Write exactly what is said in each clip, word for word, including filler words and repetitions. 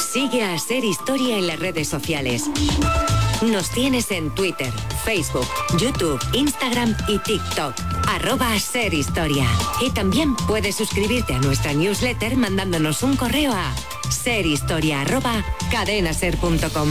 Sigue a Ser Historia en las redes sociales. Nos tienes en Twitter, Facebook, YouTube, Instagram y TikTok. Arroba Ser Historia. Y también puedes suscribirte a nuestra newsletter mandándonos un correo a serhistoria arroba cadenaser punto com.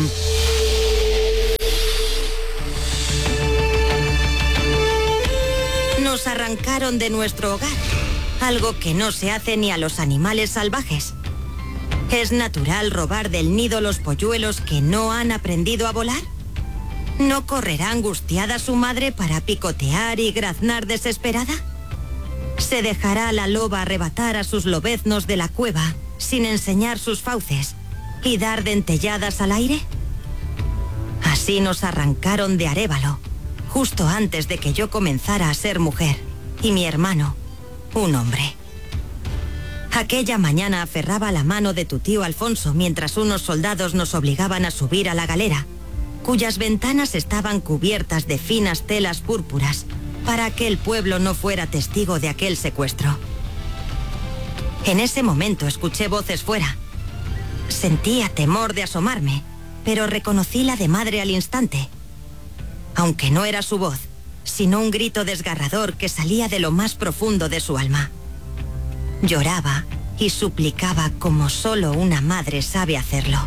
Nos arrancaron de nuestro hogar, algo que no se hace ni a los animales salvajes. ¿Es natural robar del nido los polluelos que no han aprendido a volar? ¿No correrá angustiada su madre para picotear y graznar desesperada? ¿Se dejará la loba arrebatar a sus lobeznos de la cueva sin enseñar sus fauces y dar dentelladas al aire? Así nos arrancaron de Arévalo, justo antes de que yo comenzara a ser mujer y mi hermano, un hombre. Aquella mañana aferraba la mano de tu tío Alfonso mientras unos soldados nos obligaban a subir a la galera, cuyas ventanas estaban cubiertas de finas telas púrpuras para que el pueblo no fuera testigo de aquel secuestro. En ese momento escuché voces fuera. Sentía temor de asomarme, pero reconocí la de madre al instante. Aunque no era su voz, sino un grito desgarrador que salía de lo más profundo de su alma. Lloraba y suplicaba como solo una madre sabe hacerlo.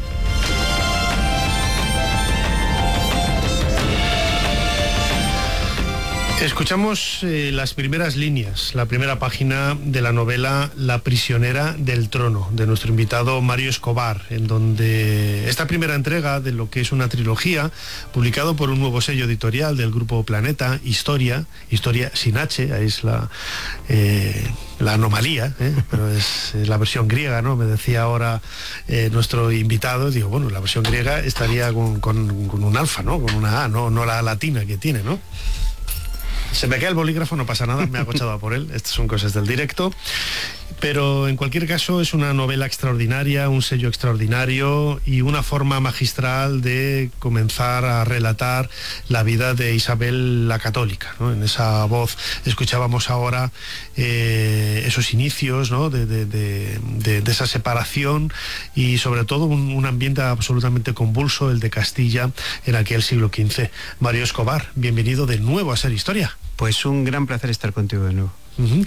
Escuchamos eh, las primeras líneas, la primera página de la novela La prisionera del trono, de nuestro invitado Mario Escobar, en donde esta primera entrega de lo que es una trilogía, publicado por un nuevo sello editorial del grupo Planeta, Historia, Historia sin H, ahí es la, eh, la anomalía, ¿eh? Pero es, es la versión griega, ¿no? Me decía ahora eh, nuestro invitado, digo, bueno, la versión griega estaría con, con, con un alfa, ¿no? Con una A, no, no la latina que tiene, ¿no? Se me cae el bolígrafo, no pasa nada, me ha agochado a por él, estas son cosas del directo. Pero en cualquier caso es una novela extraordinaria, un sello extraordinario y una forma magistral de comenzar a relatar la vida de Isabel la Católica, ¿no? En esa voz escuchábamos ahora eh, esos inicios, ¿no? de, de, de, de, de esa separación y sobre todo un, un ambiente absolutamente convulso, el de Castilla en aquel siglo quince. Mario Escobar, bienvenido de nuevo a Ser Historia. Pues un gran placer estar contigo de nuevo. Uh-huh.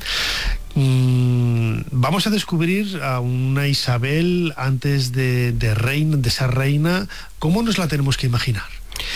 Mm, vamos a descubrir a una Isabel antes de, de, reina, de ser reina. ¿Cómo nos la tenemos que imaginar?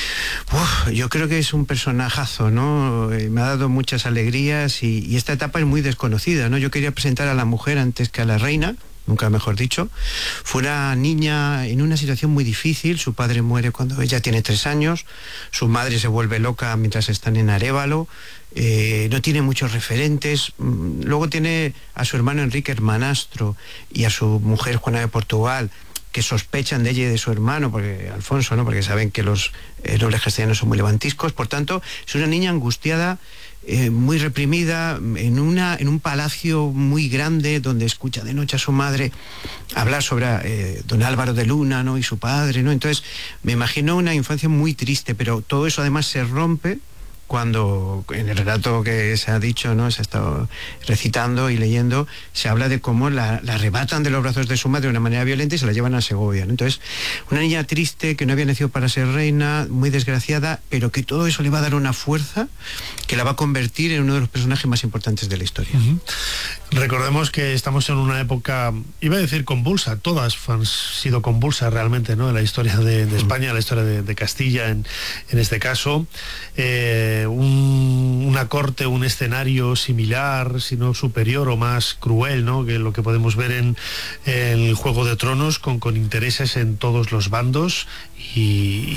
Uf, yo creo que es un personajazo, ¿no? Eh, me ha dado muchas alegrías y, y esta etapa es muy desconocida, ¿no? Yo quería presentar a la mujer antes que a la reina, nunca mejor dicho. Fue una niña en una situación muy difícil, su padre muere cuando ella tiene tres años, su madre se vuelve loca mientras están en Arévalo, eh, no tiene muchos referentes, luego tiene a su hermano Enrique hermanastro y a su mujer Juana de Portugal, que sospechan de ella y de su hermano, porque Alfonso, ¿no? Porque saben que los eh, nobles castellanos son muy levantiscos. Por tanto, es una niña angustiada, eh, muy reprimida, en, una, en un palacio muy grande, donde escucha de noche a su madre hablar sobre eh, don Álvaro de Luna, ¿no? Y su padre, ¿no? Entonces, me imagino una infancia muy triste, pero todo eso además se rompe cuando en el relato que se ha dicho, ¿no? Se ha estado recitando y leyendo, se habla de cómo la, la arrebatan de los brazos de su madre de una manera violenta y se la llevan a Segovia, ¿no? Entonces, una niña triste que no había nacido para ser reina, muy desgraciada, pero que todo eso le va a dar una fuerza que la va a convertir en uno de los personajes más importantes de la historia. Uh-huh. Recordemos que estamos en una época, iba a decir convulsa, todas han sido convulsas realmente, ¿no? En la historia de, de España, la historia de, de Castilla en, en este caso. Eh, Un, una corte, un escenario similar, si no superior o más cruel, ¿no? Que lo que podemos ver en, en el Juego de Tronos, con, con intereses en todos los bandos y,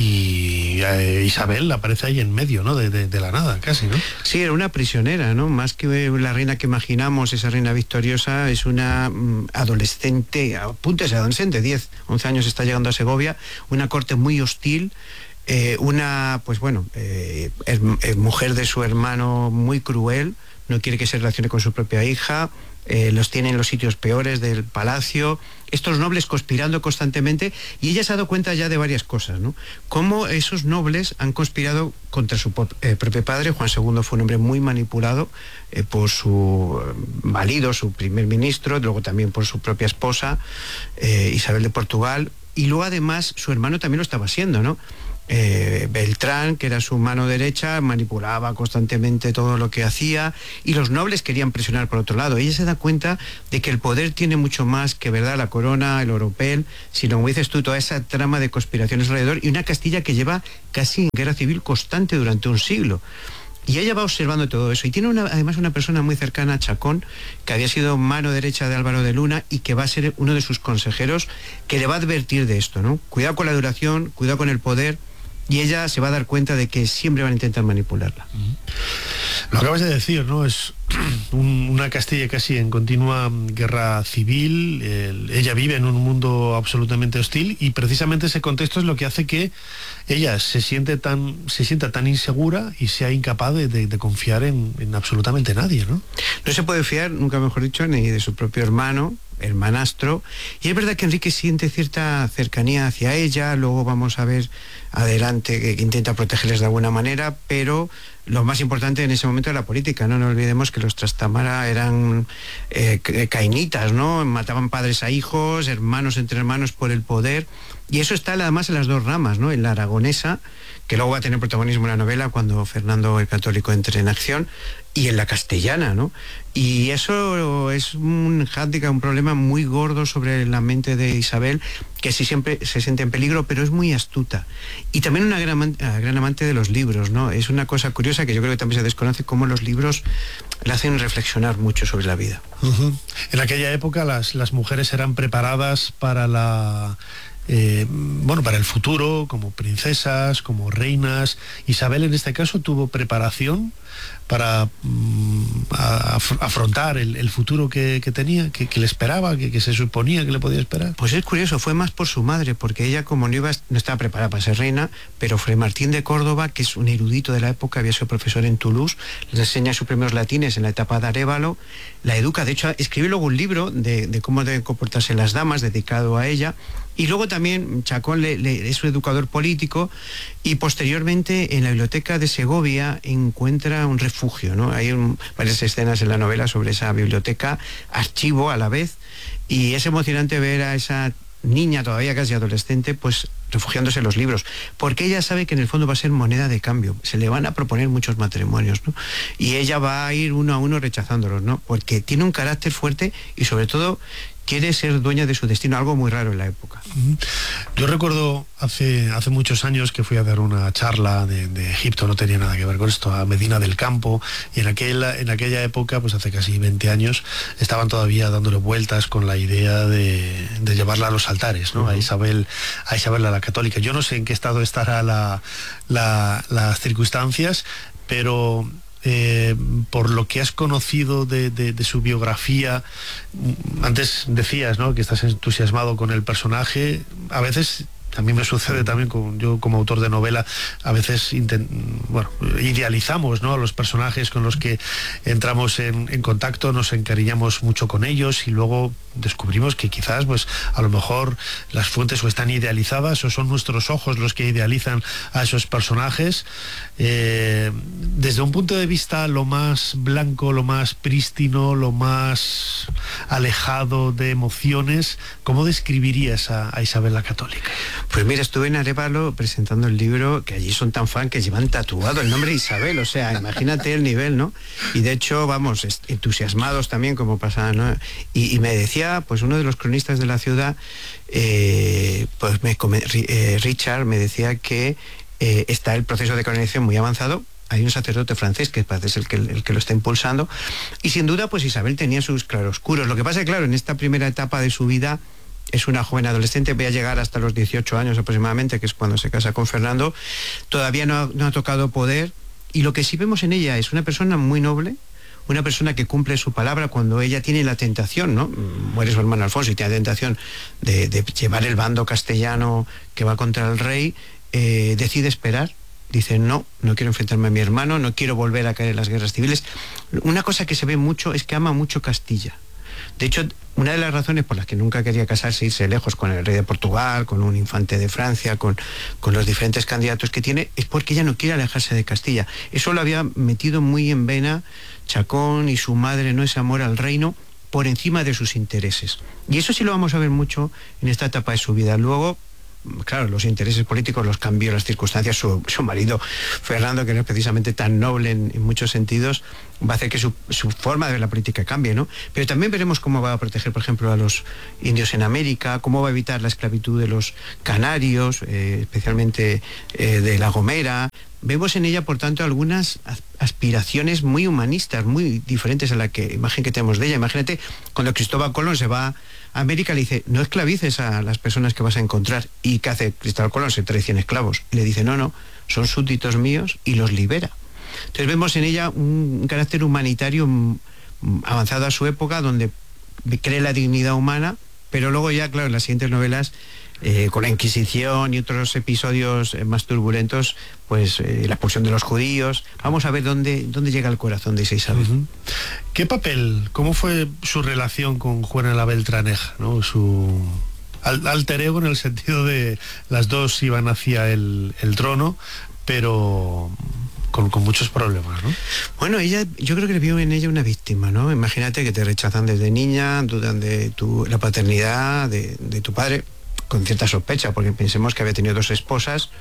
y eh, Isabel aparece ahí en medio, ¿no? De, de, de la nada, casi, ¿no? Sí, era una prisionera, ¿no? Más que la reina que imaginamos, esa reina victoriosa, es una mm, adolescente, a punto de ser adolescente, diez, once años está llegando a Segovia, una corte muy hostil. Eh, una, pues bueno, eh, es, es mujer de su hermano muy cruel, no quiere que se relacione con su propia hija, eh, los tiene en los sitios peores del palacio, estos nobles conspirando constantemente, y ella se ha dado cuenta ya de varias cosas, ¿no? Cómo esos nobles han conspirado contra su eh, propio padre. Juan segundo fue un hombre muy manipulado eh, por su marido, su primer ministro, luego también por su propia esposa, eh, Isabel de Portugal. y luego además su hermano también lo estaba haciendo, ¿no? Eh, Beltrán, que era su mano derecha, manipulaba constantemente todo lo que hacía, y los nobles querían presionar por otro lado. Ella se da cuenta de que el poder tiene mucho más que, ¿verdad?, la corona, el oropel, sino, como dices tú, toda esa trama de conspiraciones alrededor, y una Castilla que lleva casi en guerra civil constante durante un siglo. Y ella va observando todo eso. Y tiene una, además una persona muy cercana a Chacón, que había sido mano derecha de Álvaro de Luna y que va a ser uno de sus consejeros, que le va a advertir de esto, ¿no? Cuidado con la duración, cuidado con el poder. Y ella se va a dar cuenta de que siempre van a intentar manipularla. Lo acabas de decir, ¿no? Es un, una Castilla casi en continua guerra civil. El, ella vive en un mundo absolutamente hostil, y precisamente ese contexto es lo que hace que ella se siente tan, se sienta tan insegura y sea incapaz de, de, de confiar en, en absolutamente nadie, ¿no? No se puede fiar, nunca mejor dicho, ni de su propio hermano, hermanastro, y es verdad que Enrique siente cierta cercanía hacia ella. Luego vamos a ver adelante que intenta protegerles de alguna manera, pero lo más importante en ese momento es la política, ¿no? No olvidemos que los Trastámara eran eh, cainitas, ¿no? Mataban padres a hijos, hermanos entre hermanos por el poder, y eso está además en las dos ramas, ¿no? En la aragonesa, que luego va a tener protagonismo en la novela cuando Fernando el Católico entre en acción, y en la castellana, ¿no? Y eso es un hándicap, un problema muy gordo sobre la mente de Isabel, que sí siempre se siente en peligro, pero es muy astuta. Y también una gran, gran amante de los libros, ¿no? Es una cosa curiosa que yo creo que también se desconoce, cómo los libros le hacen reflexionar mucho sobre la vida. Uh-huh. En aquella época las, las mujeres eran preparadas para la... Eh, bueno, para el futuro, como princesas, como reinas. Isabel en este caso tuvo preparación para mm, a, afrontar el, el futuro que, que tenía, que, que le esperaba, que, que se suponía que le podía esperar. Pues es curioso, fue más por su madre, porque ella, como no iba, no estaba preparada para ser reina, pero Fray Martín de Córdoba, que es un erudito de la época, había sido profesor en Toulouse, le enseña sus primeros latines en la etapa de Arévalo, la educa. De hecho, escribe luego un libro de, de cómo deben comportarse las damas, dedicado a ella. Y luego también Chacón le, le, es un educador político, y posteriormente en la biblioteca de Segovia encuentra un refugio, ¿no? Hay un, varias escenas en la novela sobre esa biblioteca, archivo a la vez, y es emocionante ver a esa niña todavía casi adolescente, pues refugiándose en los libros, porque ella sabe que en el fondo va a ser moneda de cambio, se le van a proponer muchos matrimonios, ¿no? Y ella va a ir uno a uno rechazándolos, ¿no? Porque tiene un carácter fuerte y sobre todo quiere ser dueña de su destino, algo muy raro en la época. Yo recuerdo hace, hace muchos años que fui a dar una charla de, de Egipto, no tenía nada que ver con esto, a Medina del Campo, y en aquella, en aquella época, pues hace casi veinte años, estaban todavía dándole vueltas con la idea de, de llevarla a los altares, ¿no? Uh-huh. A Isabel, a Isabel la Católica. Yo no sé en qué estado estará la, la, las circunstancias, pero... Eh, por lo que has conocido de, de, de su biografía, antes decías, ¿no?, que estás entusiasmado con el personaje. A veces a mí me sucede también, con, yo como autor de novela, a veces intent, bueno, idealizamos, ¿no?, a los personajes con los que entramos en, en contacto, nos encariñamos mucho con ellos, y luego descubrimos que quizás, pues, a lo mejor las fuentes o están idealizadas o son nuestros ojos los que idealizan a esos personajes. Eh, desde un punto de vista lo más blanco, lo más prístino, lo más alejado de emociones, ¿cómo describirías a, a Isabel la Católica? Pues mira, estuve en Arévalo presentando el libro, que allí son tan fan que llevan tatuado el nombre de Isabel, o sea, imagínate el nivel, ¿no? Y de hecho, vamos, entusiasmados también, como pasaba, ¿no? Y, y me decía, pues uno de los cronistas de la ciudad, eh, pues me, eh, Richard, me decía que eh, está el proceso de canonización muy avanzado. Hay un sacerdote francés que parece el que, el que lo está impulsando, y sin duda, pues Isabel tenía sus claroscuros. Lo que pasa es que, claro, en esta primera etapa de su vida, es una joven adolescente, voy a llegar hasta los dieciocho años aproximadamente, que es cuando se casa con Fernando, todavía no ha, no ha tocado poder, y lo que sí vemos en ella es una persona muy noble, una persona que cumple su palabra cuando ella tiene la tentación, ¿no? Muere su hermano Alfonso y tiene la tentación de, de llevar el bando castellano que va contra el rey, eh, decide esperar. Dice, no, no quiero enfrentarme a mi hermano, no quiero volver a caer en las guerras civiles. Una cosa que se ve mucho es que ama mucho Castilla. De hecho, una de las razones por las que nunca quería casarse, irse lejos con el rey de Portugal, con un infante de Francia, con, con los diferentes candidatos que tiene, es porque ella no quiere alejarse de Castilla. Eso lo había metido muy en vena Chacón y su madre, ¿no?, ese amor al reino, por encima de sus intereses. Y eso sí lo vamos a ver mucho en esta etapa de su vida. Luego, claro, los intereses políticos los cambió, las circunstancias. Su, su marido, Fernando, que no es precisamente tan noble en, en muchos sentidos, va a hacer que su, su forma de ver la política cambie, ¿no? Pero también veremos cómo va a proteger, por ejemplo, a los indios en América, cómo va a evitar la esclavitud de los canarios, eh, especialmente eh, de La Gomera. Vemos en ella, por tanto, algunas aspiraciones muy humanistas, muy diferentes a la que, imagen que tenemos de ella. Imagínate, cuando Cristóbal Colón se va a América, le dice, no esclavices a las personas que vas a encontrar. ¿Y qué hace Cristóbal Colón? Se trae cien esclavos. Y le dice, no, no, son súbditos míos, y los libera. Entonces vemos en ella un carácter humanitario avanzado a su época, donde cree la dignidad humana, pero luego ya, claro, en las siguientes novelas, eh, con la Inquisición y otros episodios eh, más turbulentos, pues eh, la expulsión de los judíos. Vamos a ver dónde, dónde llega el corazón de esa Isabel. Uh-huh. ¿Qué papel, cómo fue su relación con Juana la Beltraneja, ¿no? Su al, alter ego, en el sentido de las dos iban hacia el, el trono, pero Con, con muchos problemas, ¿no? Bueno, ella, yo creo que vio en ella una víctima, ¿no? Imagínate que te rechazan desde niña, dudan de tu, la paternidad de, de tu padre, con cierta sospecha, porque pensemos que había tenido dos esposas,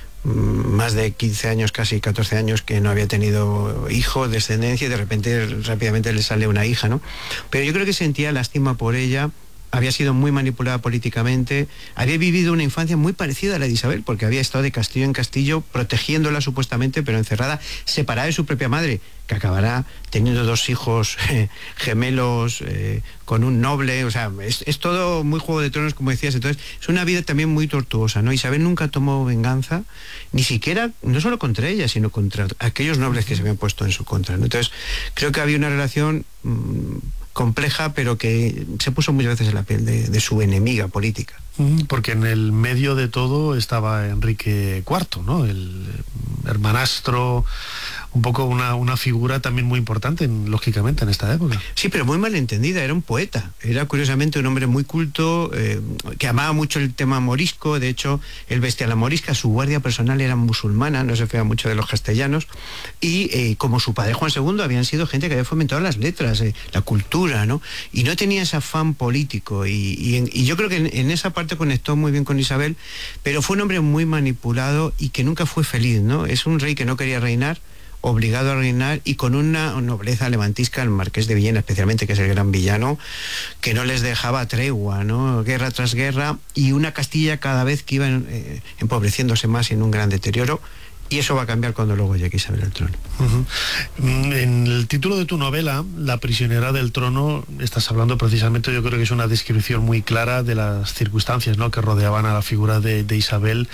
más de quince años, casi catorce años, que no había tenido hijos, descendencia, y de repente rápidamente le sale una hija, ¿no? Pero yo creo que sentía lástima por ella. Había sido muy manipulada políticamente, había vivido una infancia muy parecida a la de Isabel, porque había estado de castillo en castillo, protegiéndola supuestamente, pero encerrada, separada de su propia madre, que acabará teniendo dos hijos eh, gemelos, eh, con un noble. O sea, es, es todo muy Juego de Tronos, como decías. Entonces, es una vida también muy tortuosa, ¿no? Isabel nunca tomó venganza, ni siquiera, no solo contra ella, sino contra aquellos nobles que se habían puesto en su contra, ¿no? Entonces, creo que había una relación mmm, compleja, pero que se puso muchas veces en la piel de, de su enemiga política. Porque en el medio de todo estaba Enrique cuarto, ¿no? El hermanastro, un poco una, una figura también muy importante, lógicamente, en esta época. Sí, pero muy malentendida, era un poeta, era curiosamente un hombre muy culto, eh, que amaba mucho el tema morisco. De hecho, él vestía la morisca, su guardia personal era musulmana, no se fía mucho de los castellanos, y eh, como su padre Juan segundo, habían sido gente que había fomentado las letras, eh, la cultura, ¿no? Y no tenía ese afán político, y, y, en, y yo creo que en, en esa parte conectó muy bien con Isabel, pero fue un hombre muy manipulado y que nunca fue feliz, ¿no? Es un rey que no quería reinar, obligado a reinar, y con una nobleza levantisca, el marqués de Villena especialmente, que es el gran villano, que no les dejaba tregua, ¿no? Guerra tras guerra, y una Castilla cada vez que iba eh, empobreciéndose más y en un gran deterioro. Y eso va a cambiar cuando luego llegue Isabel al trono. Uh-huh. En el título de tu novela, La prisionera del trono, estás hablando precisamente, yo creo que es una descripción muy clara de las circunstancias, ¿no?, que rodeaban a la figura de, de Isabel,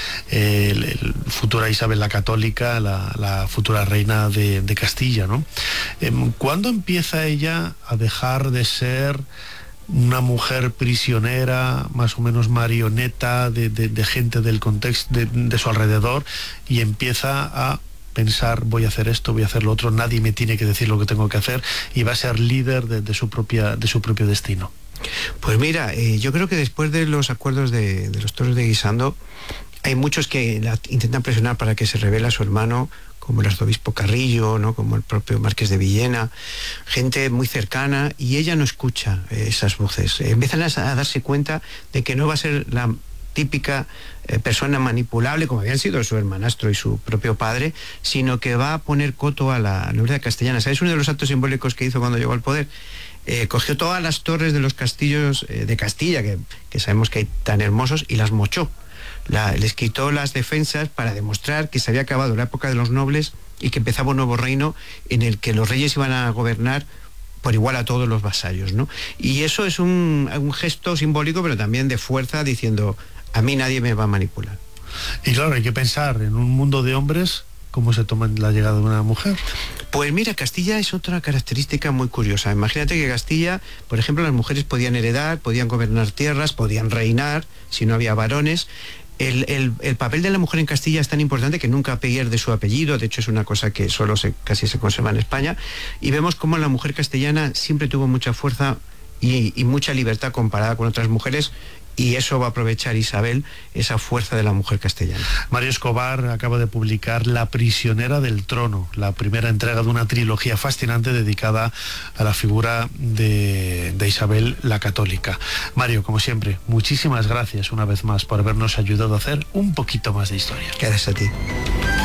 eh, el, el futura Isabel la Católica, la, la futura reina de, de Castilla, ¿no? Eh, ¿Cuándo empieza ella a dejar de ser una mujer prisionera, más o menos marioneta de, de, de gente del contexto, de, de su alrededor, y empieza a pensar, voy a hacer esto, voy a hacer lo otro, nadie me tiene que decir lo que tengo que hacer, y va a ser líder de, de su propia, de su propio destino? Pues mira, eh, yo creo que después de los acuerdos de, de los toros de Guisando, hay muchos que la intentan presionar para que se revele a su hermano, como el arzobispo Carrillo, ¿no?, como el propio marqués de Villena, gente muy cercana, y ella no escucha eh, esas voces. Eh, empiezan a, a darse cuenta de que no va a ser la típica eh, persona manipulable, como habían sido su hermanastro y su propio padre, sino que va a poner coto a la nobleza castellana. ¿Sabes uno de los actos simbólicos que hizo cuando llegó al poder? Eh, cogió todas las torres de los castillos eh, de Castilla, que, que sabemos que hay tan hermosos, y las mochó. La, les quitó las defensas para demostrar que se había acabado la época de los nobles y que empezaba un nuevo reino en el que los reyes iban a gobernar por igual a todos los vasallos, ¿no? Y eso es un, un gesto simbólico, pero también de fuerza, diciendo, a mí nadie me va a manipular. Y claro, hay que pensar, en un mundo de hombres, ¿cómo se toma la llegada de una mujer? Pues mira, Castilla es otra característica muy curiosa. Imagínate que Castilla, por ejemplo, las mujeres podían heredar, podían gobernar tierras, podían reinar, si no había varones. El, el, el papel de la mujer en Castilla es tan importante que nunca pierde su apellido. De hecho, es una cosa que solo se, casi se conserva en España, y vemos cómo la mujer castellana siempre tuvo mucha fuerza y, y mucha libertad comparada con otras mujeres, y eso va a aprovechar Isabel, esa fuerza de la mujer castellana. Mario Escobar acaba de publicar La prisionera del trono, la primera entrega de una trilogía fascinante dedicada a la figura de, de Isabel la Católica. Mario, como siempre, muchísimas gracias una vez más por habernos ayudado a hacer un poquito más de historia. Gracias a ti.